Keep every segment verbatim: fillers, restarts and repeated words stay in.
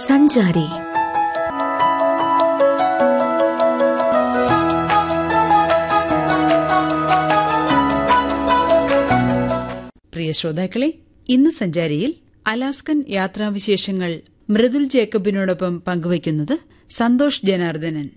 സഞ്ചാരി. പ്രിയ ശ്രോതാക്കളെ, ഇന്ന് സഞ്ചാരിയിൽ അലാസ്കൻ യാത്രാവിശേഷങ്ങൾ മൃദുൽ ജേക്കബിനോടൊപ്പം പങ്കുവയ്ക്കുന്നത് സന്തോഷ് ജനാർദ്ദനൻ.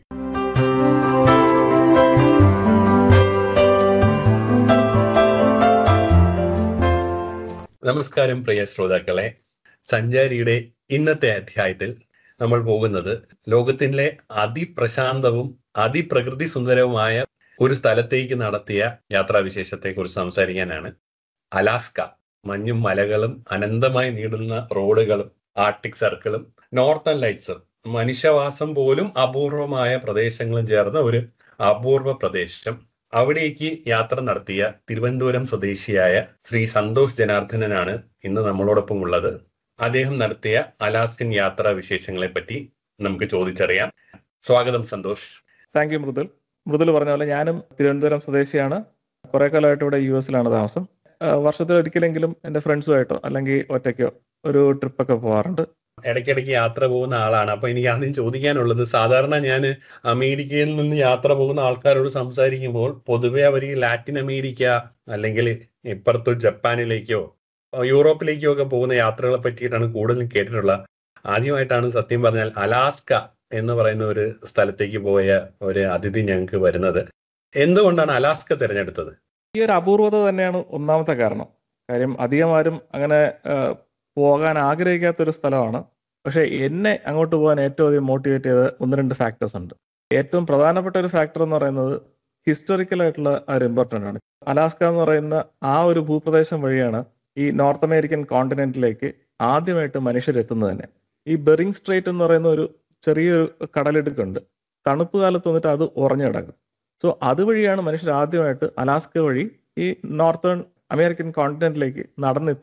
നമസ്കാരം പ്രിയ ശ്രോതാക്കളെ. സഞ്ചാരിയുടെ ഇന്നത്തെ അധ്യായത്തിൽ നമ്മൾ പോകുന്നത് ലോകത്തിലെ അതിപ്രശാന്തവും അതിപ്രകൃതി സുന്ദരവുമായ ഒരു സ്ഥലത്തേക്ക് നടത്തിയ യാത്രാവിശേഷത്തെ കുറിച്ച് സംസാരിക്കാനാണ്. അലാസ്ക. മഞ്ഞും മലകളും അനന്തമായി നീളുന്ന റോഡുകളും ആർട്ടിക് സർക്കിളും നോർത്തേൺ ലൈറ്റ്സും മനുഷ്യവാസം പോലും അപൂർവമായ പ്രദേശങ്ങളും ചേർന്ന ഒരു അപൂർവ പ്രദേശം. അവിടേക്ക് യാത്ര നടത്തിയ തിരുവനന്തപുരം സ്വദേശിയായ ശ്രീ സന്തോഷ് ജനാർദ്ദനനാണ് ഇന്ന് നമ്മളോടൊപ്പം ഉള്ളത്. അദ്ദേഹം നടത്തിയ അലാസ്കൻ യാത്രാ വിശേഷങ്ങളെ പറ്റി നമുക്ക് ചോദിച്ചറിയാം. സ്വാഗതം സന്തോഷ്. Thank you Mridul. മൃദുൽ പറഞ്ഞ പോലെ ഞാനും തിരുവനന്തപുരം സ്വദേശിയാണ്. കുറെ കാലമായിട്ട് ഇവിടെ യു എസിലാണ് താമസം. വർഷത്തിൽ ഒരിക്കലെങ്കിലും എൻ്റെ ഫ്രണ്ട്സുമായിട്ടോ അല്ലെങ്കിൽ ഒറ്റയ്ക്കോ ഒരു ട്രിപ്പൊക്കെ പോകാറുണ്ട്. ഇടയ്ക്കിടയ്ക്ക് യാത്ര പോകുന്ന ആളാണ്. അപ്പൊ എനിക്ക് ആദ്യം ചോദിക്കാനുള്ളത്, സാധാരണ ഞാൻ അമേരിക്കയിൽ നിന്ന് യാത്ര പോകുന്ന ആൾക്കാരോട് സംസാരിക്കുമ്പോൾ പൊതുവെ അവർ ഈ ലാറ്റിൻ അമേരിക്ക അല്ലെങ്കിൽ ഇപ്പുറത്ത് ജപ്പാനിലേക്കോ യൂറോപ്പിലേക്കോ ഒക്കെ പോകുന്ന യാത്രകളെ പറ്റിയിട്ടാണ് കൂടുതലും കേട്ടിട്ടുള്ളത്. ആദ്യമായിട്ടാണ് സത്യം പറഞ്ഞാൽ അലാസ്ക എന്ന് പറയുന്ന ഒരു സ്ഥലത്തേക്ക് പോയ ഒരു അതിഥി ഞങ്ങൾക്ക് വരുന്നത്. എന്തുകൊണ്ടാണ് അലാസ്ക തിരഞ്ഞെടുത്തത്? ഈ ഒരു അപൂർവത തന്നെയാണ് ഒന്നാമത്തെ കാരണം. കാര്യം അധികം ആരും അങ്ങനെ പോകാൻ ആഗ്രഹിക്കാത്തൊരു സ്ഥലമാണ്. പക്ഷെ എന്നെ അങ്ങോട്ട് പോകാൻ ഏറ്റവും അധികം മോട്ടിവേറ്റ് ചെയ്ത ഒന്ന് രണ്ട് ഫാക്ടേഴ്സ് ഉണ്ട്. ഏറ്റവും പ്രധാനപ്പെട്ട ഒരു ഫാക്ടർ എന്ന് പറയുന്നത് ഹിസ്റ്റോറിക്കൽ ആയിട്ടുള്ള ഒരു ഇമ്പോർട്ടൻ്റ് ആണ്. അലാസ്ക എന്ന് പറയുന്ന ആ ഒരു ഭൂപ്രദേശം വഴിയാണ് ഈ നോർത്ത് അമേരിക്കൻ കോണ്ടിനെന്റിലേക്ക് ആദ്യമായിട്ട് മനുഷ്യരെത്തുന്നത് തന്നെ. ഈ ബെറിങ് സ്ട്രേറ്റ് എന്ന് പറയുന്ന ഒരു ചെറിയൊരു കടലിടുക്കുണ്ട്. തണുപ്പ് കാലത്ത് വന്നിട്ട് അത് ഉറഞ്ഞു കിടക്കും. സോ അതുവഴിയാണ് മനുഷ്യർ ആദ്യമായിട്ട് അലാസ്ക വഴി ഈ നോർത്തേൺ അമേരിക്കൻ കോണ്ടിനെന്റിലേക്ക് നടന്നെത്തി